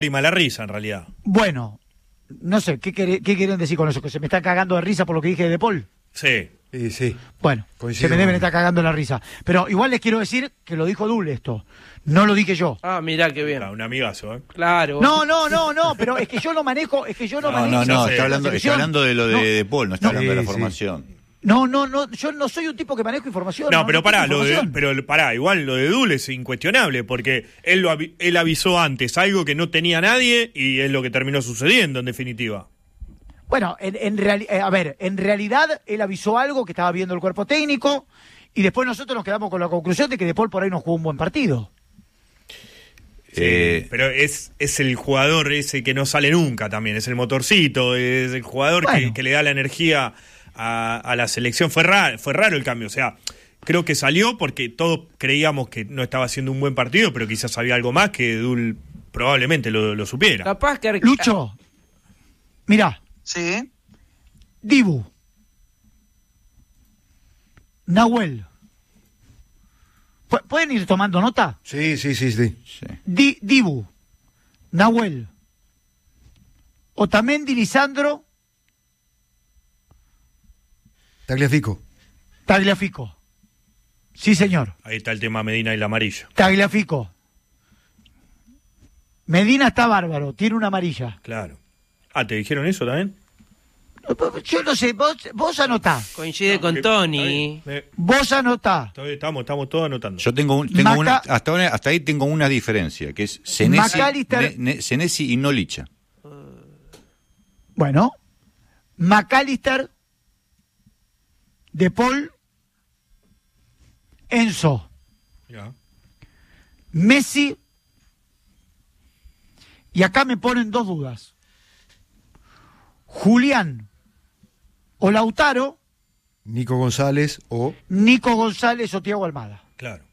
la risa, en realidad. Bueno, no sé, ¿qué quieren decir con eso? ¿Que se me está cagando de risa por lo que dije de Paul? Sí. Sí. Bueno, Coincido se me deben estar cagando la risa. Pero igual les quiero decir que lo dijo Dul esto. No lo dije yo. Ah, mirá qué bien. Un amigazo, ¿eh? Claro. No, pero es que yo lo manejo, No, está hablando de lo de Paul, no está hablando de la Sí. formación. No, yo no soy un tipo que manejo información. No, pero pará, información. igual lo de Dul es incuestionable, porque él avisó antes algo que no tenía nadie y es lo que terminó sucediendo, en definitiva. Bueno, en realidad él avisó algo que estaba viendo el cuerpo técnico y después nosotros nos quedamos con la conclusión de que De Paul por ahí no jugó un buen partido. Sí, pero es el jugador ese que no sale nunca también, es el motorcito, es el jugador que le da la energía a la selección. Fue raro el cambio, o sea, creo que salió porque todos creíamos que no estaba haciendo un buen partido, pero quizás había algo más que Dul probablemente lo supiera. Capaz que... Lucho, mirá. Sí. Dibu, Nahuel. ¿Pueden ir tomando nota? Sí. Dibu, Nahuel, Otamendi, Lisandro, Tagliafico. Sí, señor. Ahí está el tema Medina y la amarilla. Tagliafico. Medina está bárbaro, tiene una amarilla. Claro. Ah, ¿te dijeron eso también? Yo no sé, vos anotá. Coincide con Tony. Vos anotá. Estamos todos anotando. Yo tengo hasta ahí tengo una diferencia, que es Senesi y no Licha. Bueno, McAllister, De Paul, Enzo, Ya. Messi, y acá me ponen dos dudas. Julián o Lautaro, Nico González o Thiago Almada. Claro.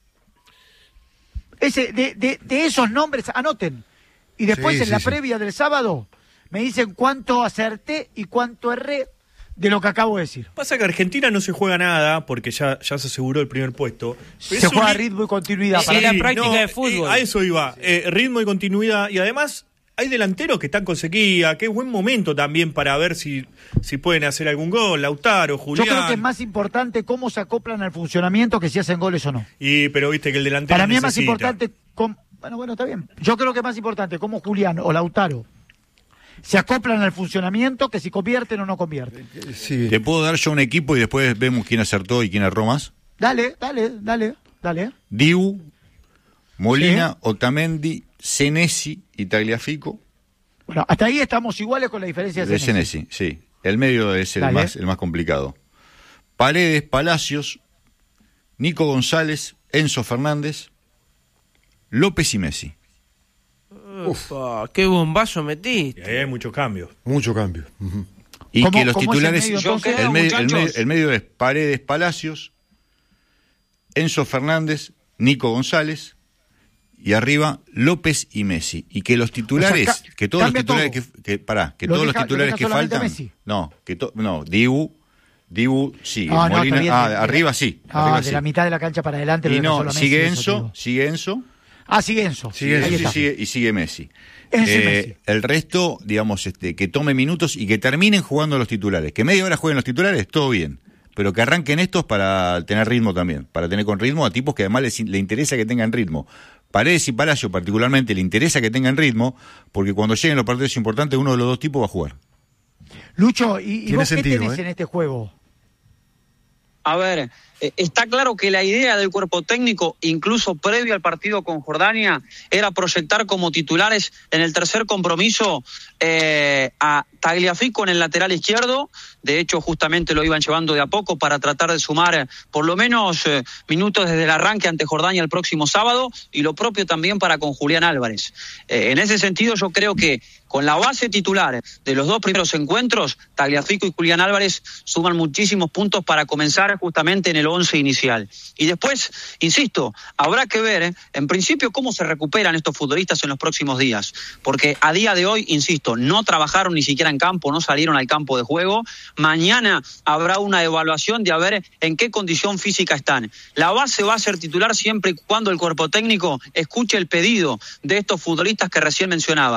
De esos nombres, anoten. Y después en la previa del sábado me dicen cuánto acerté y cuánto erré de lo que acabo de decir. Pasa que Argentina no se juega nada porque ya se aseguró el primer puesto. Se juega a ritmo y continuidad. Sí, la práctica de fútbol. A eso iba. Ritmo y continuidad. Y además hay delanteros que están con sequía, que es buen momento también para ver si pueden hacer algún gol. Lautaro, Julián. Yo creo que es más importante cómo se acoplan al funcionamiento que si hacen goles o no. Pero viste que el delantero para mí necesita. Es más importante bueno, está bien. Yo creo que es más importante cómo Julián o Lautaro se acoplan al funcionamiento que si convierten o no convierten. Sí. ¿Te puedo dar yo un equipo y después vemos quién acertó y quién erró más? Dale. Dibu, Molina, Sí. Otamendi, Senesi y Tagliafico. Bueno, hasta ahí estamos iguales con la diferencia de Senesi, sí. El medio es el más complicado. Paredes, Palacios, Nico González, Enzo Fernández, López y Messi. Ufa, qué bombazo metiste. Y ahí hay muchos cambios. Mucho cambio. Uh-huh. Y que los titulares, el medio es Paredes, Palacios, Enzo Fernández, Nico González y arriba López y Messi. Y que los titulares, que todos los titulares todos los titulares que faltan, Messi. Dibu sí, No, Molina, bien, arriba sí, arriba de sí. la mitad de la cancha para adelante. Y no, sigue Enzo. Enzo. Sigue Enzo. Y sigue Messi. Enzo y Messi. El resto, digamos, que tome minutos y que terminen jugando los titulares. Que media hora jueguen los titulares, todo bien. Pero que arranquen estos para tener ritmo también. Para tener con ritmo a tipos que además le interesa que tengan ritmo. Paredes y Palacio particularmente le interesa que tengan ritmo, porque cuando lleguen los partidos importantes, uno de los dos tipos va a jugar. Lucho, ¿y vos qué sentido, tenés en este juego? A ver, está claro que la idea del cuerpo técnico, incluso previo al partido con Jordania, era proyectar como titulares en el tercer compromiso a Tagliafico en el lateral izquierdo. De hecho, justamente lo iban llevando de a poco para tratar de sumar por lo menos minutos desde el arranque ante Jordania el próximo sábado, y lo propio también para con Julián Álvarez. En ese sentido, yo creo que con la base titular de los dos primeros encuentros, Tagliafico y Julián Álvarez suman muchísimos puntos para comenzar justamente en el el 11 inicial. Y después, insisto, habrá que ver, en principio, cómo se recuperan estos futbolistas en los próximos días. Porque a día de hoy, insisto, no trabajaron ni siquiera en campo, no salieron al campo de juego. Mañana habrá una evaluación de a ver en qué condición física están. La base va a ser titular siempre y cuando el cuerpo técnico escuche el pedido de estos futbolistas que recién mencionaba.